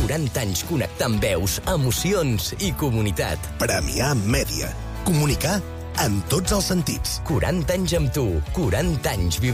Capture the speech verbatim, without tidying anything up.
quaranta anys connectant veus, emocions i comunitat. Premià Mèdia. Comunicar en tots els sentits. quaranta anys amb tu, quaranta anys vivint.